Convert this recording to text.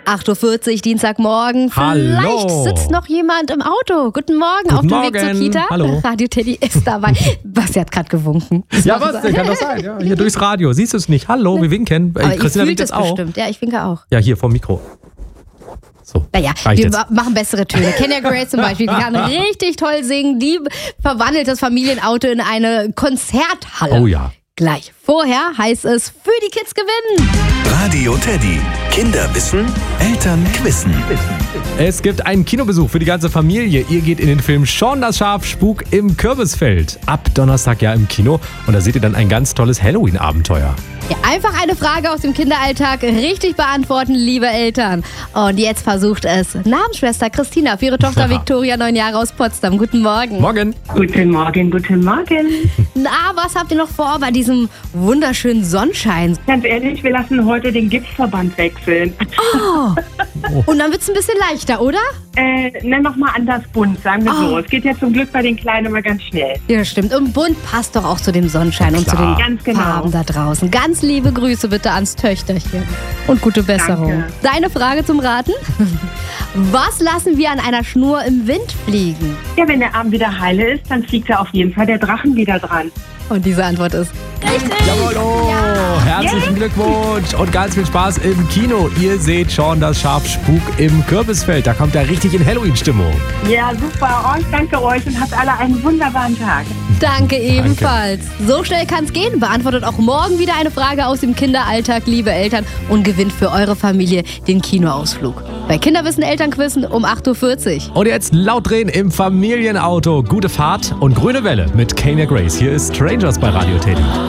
8:40 Uhr, Dienstagmorgen. Hallo. Vielleicht sitzt noch jemand im Auto. Guten Morgen, auf dem Weg zur Kita. Hallo. Radio Teddy ist dabei. Basti hat gerade gewunken. Ja, was denn? Kann das sein? Ja, hier durchs Radio. Siehst du es nicht? Hallo, wir winken. Aber Christina ihr winkt fühlt es jetzt auch. bestimmt. Ja, ich winke auch. Ja, hier vom Mikro. So, Naja, reicht wir jetzt. machen bessere Töne. Kenya Grace zum Beispiel, die kann richtig toll singen. Die verwandelt das Familienauto in eine Konzerthalle. Oh ja. Gleich vorher heißt es für die Kids gewinnen. Radio Teddy. Kinder wissen, Eltern quissen. Es gibt einen Kinobesuch für die ganze Familie. Ihr geht in den Film Shaun das Schaf, Spuk im Kürbisfeld. Ab Donnerstag ja im Kino. Und da seht ihr dann ein ganz tolles Halloween-Abenteuer. Ja, einfach eine Frage aus dem Kinderalltag richtig beantworten, liebe Eltern. Und jetzt versucht es Namensschwester Christina für ihre Tochter Ja. Viktoria, 9 Jahre aus Potsdam. Guten Morgen. Morgen. Guten Morgen, guten Morgen. Na, was habt ihr noch vor bei diesem wunderschönen Sonnenschein? Ganz ehrlich, wir lassen heute den Gipsverband wechseln. Und dann wird es ein bisschen leichter, oder? Nenn noch mal anders bunt, sagen wir so. Es geht ja zum Glück bei den Kleinen immer ganz schnell. Ja, stimmt. Und bunt passt doch auch zu dem Sonnenschein und zu den Ganz genau. Farben da draußen. Ganz liebe Grüße bitte ans Töchterchen. Und gute Besserung. Danke. Deine Frage zum Raten? Was lassen wir an einer Schnur im Wind fliegen? Ja, wenn der Arm wieder heile ist, dann fliegt da auf jeden Fall der Drachen wieder dran. Und diese Antwort ist richtig. Jawohl, herzlichen Glückwunsch und ganz viel Spaß im Kino. Ihr seht Shaun das Schaf, Spuk im Kürbisfeld. Da kommt er richtig in Halloween-Stimmung. Ja, super. Und danke euch und habt alle einen wunderbaren Tag. Danke ebenfalls. So schnell kann's gehen. Beantwortet auch morgen wieder eine Frage aus dem Kinderalltag, liebe Eltern, und gewinnt für eure Familie den Kinoausflug. Bei Kinderwissen Elternquissen um 8:40 Uhr. Und jetzt laut drehen im Familienauto. Gute Fahrt und grüne Welle mit Kenya Grace. Hier ist Strangers bei Radio Teddy.